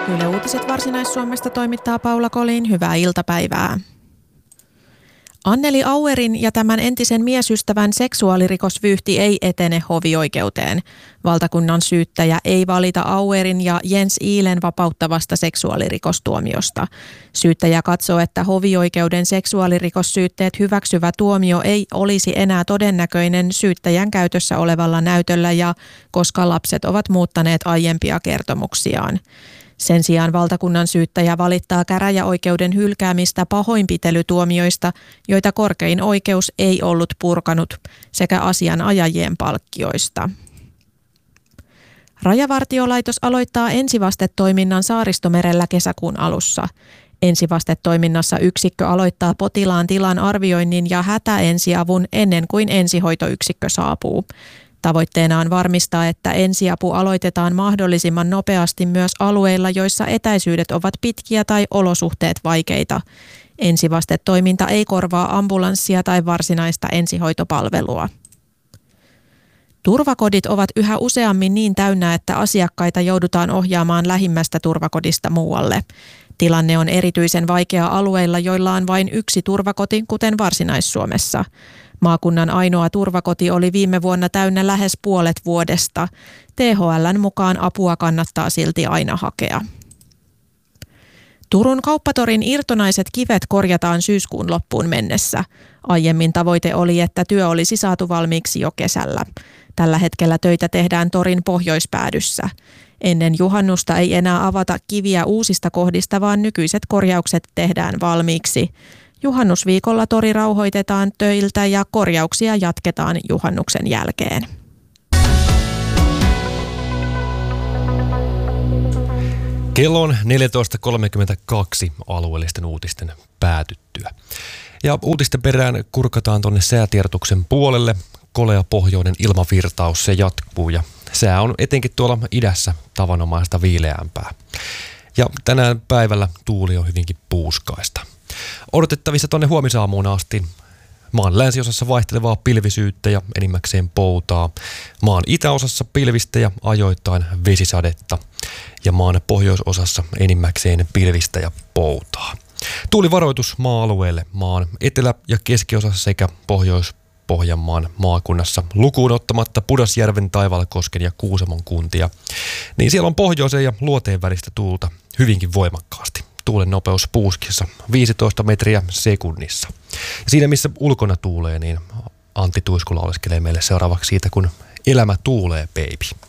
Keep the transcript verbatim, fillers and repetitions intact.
Yle Uutiset Varsinais-Suomesta toimittaa Paula Kolin. Hyvää iltapäivää. Anneli Auerin ja tämän entisen miesystävän seksuaalirikosvyyhti ei etene hovioikeuteen. Valtakunnan syyttäjä ei valita Auerin ja Jens Iilen vapauttavasta seksuaalirikostuomiosta. Syyttäjä katsoo, että hovioikeuden seksuaalirikossyytteet hyväksyvä tuomio ei olisi enää todennäköinen syyttäjän käytössä olevalla näytöllä ja koska lapset ovat muuttaneet aiempia kertomuksiaan. Sen sijaan valtakunnan syyttäjä valittaa käräjäoikeuden hylkäämistä pahoinpitelytuomioista, joita korkein oikeus ei ollut purkanut, sekä asianajajien palkkioista. Rajavartiolaitos aloittaa ensivastetoiminnan Saaristomerellä kesäkuun alussa. Ensivastetoiminnassa yksikkö aloittaa potilaan tilan arvioinnin ja hätäensiavun ennen kuin ensihoitoyksikkö saapuu. Tavoitteena on varmistaa, että ensiapu aloitetaan mahdollisimman nopeasti myös alueilla, joissa etäisyydet ovat pitkiä tai olosuhteet vaikeita. Ensivastetoiminta ei korvaa ambulanssia tai varsinaista ensihoitopalvelua. Turvakodit ovat yhä useammin niin täynnä, että asiakkaita joudutaan ohjaamaan lähimmästä turvakodista muualle. Tilanne on erityisen vaikea alueilla, joilla on vain yksi turvakoti, kuten Varsinais-Suomessa. Maakunnan ainoa turvakoti oli viime vuonna täynnä lähes puolet vuodesta. T H L:n mukaan apua kannattaa silti aina hakea. Turun kauppatorin irtonaiset kivet korjataan syyskuun loppuun mennessä. Aiemmin tavoite oli, että työ olisi saatu valmiiksi jo kesällä. Tällä hetkellä töitä tehdään torin pohjoispäädyssä. Ennen juhannusta ei enää avata kiviä uusista kohdista, vaan nykyiset korjaukset tehdään valmiiksi. Juhannusviikolla tori rauhoitetaan töiltä ja korjauksia jatketaan juhannuksen jälkeen. Kello on neljätoista kolmekymmentäkaksi alueellisten uutisten päätyttyä. Ja uutisten perään kurkataan tuonne säätiedotuksen puolelle. Kolea pohjoinen ilmavirtaus, se jatkuu ja sää on etenkin tuolla idässä tavanomaista viileämpää. Ja tänään päivällä tuuli on hyvinkin puuskaista. Odotettavissa tuonne huomisaamuun asti maan länsiosassa vaihtelevaa pilvisyyttä ja enimmäkseen poutaa. Maan itäosassa pilvistä ja ajoittain vesisadetta ja maan pohjoisosassa enimmäkseen pilvistä ja poutaa. Tuulivaroitus maa-alueelle maan etelä- ja keskiosassa sekä Pohjois-Pohjanmaan maakunnassa lukuun ottamatta Pudasjärven, Taivalkosken ja Kuusamon kuntia. Niin siellä on pohjoiseen ja luoteen välistä tuulta hyvinkin voimakkaasti. Tuulen nopeus puuskissa viisitoista metriä sekunnissa. Ja siinä missä ulkona tuulee, niin Antti Tuiskula oleskelee meille seuraavaksi siitä, kun elämä tuulee, baby.